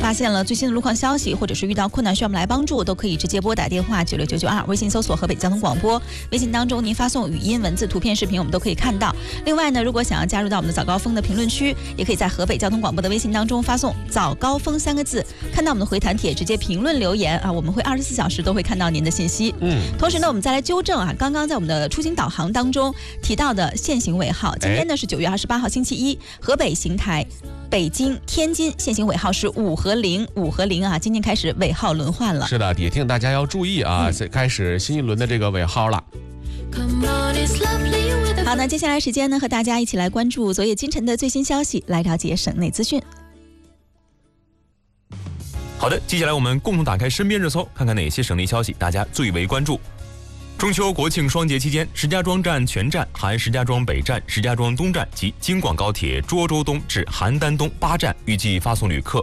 发现了最新的路况消息，或者是遇到困难需要我们来帮助，都可以直接拨打电话969922，微信搜索河北交通广播，微信当中您发送语音、文字、图片、视频，我们都可以看到。另外呢，如果想要加入到我们的早高峰的评论区，也可以在河北交通广播的微信当中发送早高峰3个字，看到我们的回弹帖直接评论留言啊，我们会24小时都会看到您的信息。同时呢，我们再来纠正啊，刚刚在我们的出行导航当中提到的限行尾号，今天呢是9月28号星期一，河北邢台、北京、天津限行尾号是5和0，5和0啊，今天开始尾号轮换了。 是的，也提醒大家要注意啊，开始新一轮的这个尾号了。 好，那接下来时间呢，和大家一起来关注昨夜今晨的最新消息，来了解省内资讯。 好的，接下来我们共同打开身边热搜，看看哪些省内消息大家最为关注。中秋国庆双节期间，石家庄站全站含石家庄北站、石家庄东站及京广高铁涿州东至邯郸东8站，预计发送旅客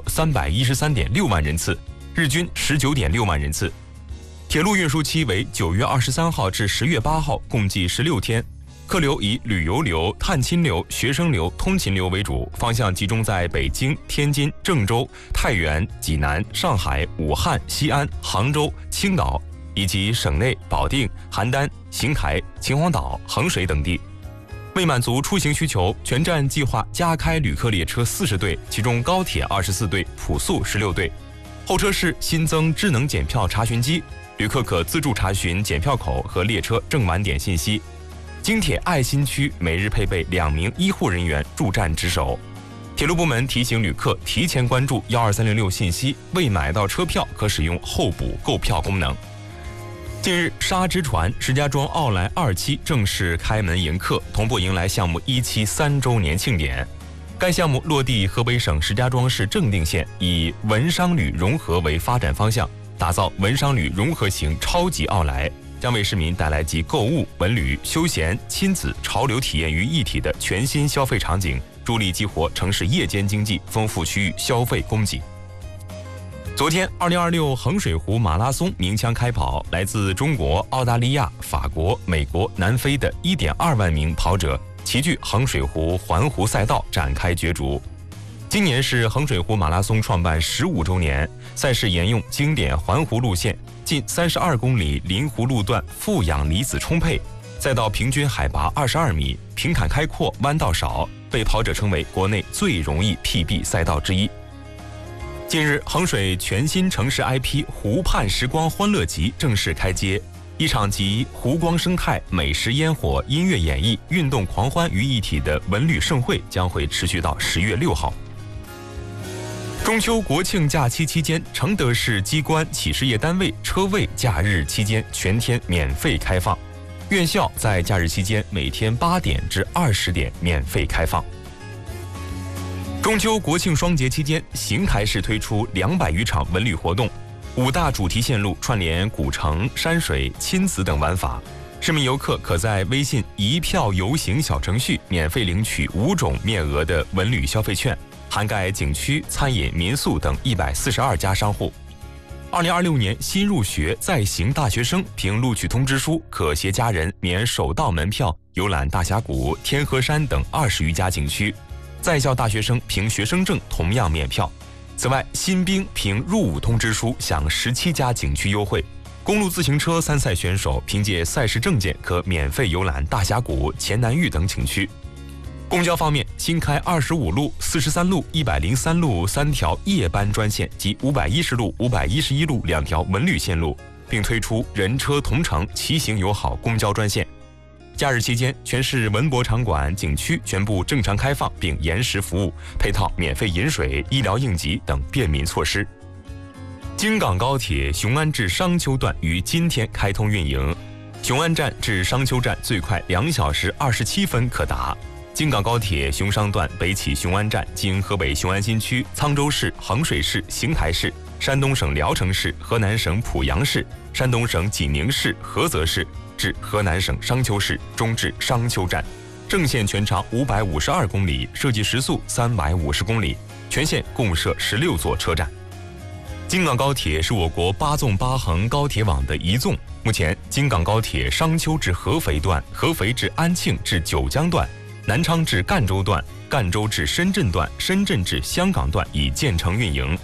313.6万人次，日均19.6万人次。铁路运输期为9月23号至10月8号，共计16天。客流以旅游流、探亲流、学生流、通勤流为主，方向集中在北京、天津、郑州、太原、济南、上海、武汉、西安、杭州、青岛以及省内保定、邯郸、邢台、秦皇岛、衡水等地。为满足出行需求，全站计划加开旅客列车40对，其中高铁24对，普速16对。候车室新增智能检票查询机，旅客可自助查询检票口和列车正晚点信息。京铁爱心区每日配备2名医护人员驻站值守。铁路部门提醒旅客提前关注12306信息，未买到车票可使用候补购票功能。近日，沙之船石家庄奥莱2期正式开门迎客，同步迎来项目1期3周年庆典。该项目落地河北省石家庄市正定县，以文商旅融合为发展方向，打造文商旅融合型超级奥莱，将为市民带来集购物、文旅、休闲、亲子、潮流体验于一体的全新消费场景，助力激活城市夜间经济，丰富区域消费供给。昨天，2026衡水湖马拉松鸣枪开跑，来自中国、澳大利亚、法国、美国、南非的1.2万名跑者齐聚衡水湖环湖赛道展开角逐。今年是衡水湖马拉松创办15周年，赛事沿用经典环湖路线，近32公里临湖路段负氧离子充沛，赛道平均海拔22米，平坦开阔，弯道少，被跑者称为国内最容易 PB 赛道之一。近日，衡水全新城市 IP 湖畔时光欢乐集正式开街，一场集湖光生态、美食烟火、音乐演绎、运动狂欢于一体的文旅盛会将会持续到10月6号。中秋国庆假期期间，承德市机关企事业单位车位假日期间全天免费开放，院校在假日期间每天8点至20点免费开放。中秋国庆双节期间，邢台市推出200余场文旅活动，5大主题线路串联古城、山水、亲子等玩法。市民游客可在微信一票游行小程序免费领取5种面额的文旅消费券，涵盖景区、餐饮、民宿等142家商户。2026年新入学在邢大学生凭录取通知书，可携家人免首道门票游览大峡谷、天河山等20余家景区。在校大学生凭学生证同样免票。此外，新兵凭入伍通知书享17家景区优惠。公路自行车参赛选手凭借赛事证件可免费游览大峡谷、黔南峪等景区。公交方面，新开25路、43路、103路3条夜班专线及510路、511路2条文旅线路，并推出人车同乘、骑行友好公交专线。假日期间，全市文博场馆、景区全部正常开放并延时服务，配套免费饮水、医疗应急等便民措施。京港高铁雄安至商丘段于今天开通运营，雄安站至商丘站最快2小时27分可达。京港高铁雄商段北起雄安站，经河北雄安新区、沧州市、衡水市、邢台市、山东省聊城市、河南省濮阳市、山东省济宁市、菏泽市，至河南省商丘市，终至商丘站。正线全长552公里，设计时速350公里，全线共设16座车站。京港高铁是我国8纵8横高铁网的一纵。目前，京港高铁商丘至合肥段、合肥至安庆至九江段、南昌至赣州段、赣州至深圳段、深圳至香港段已建成运营。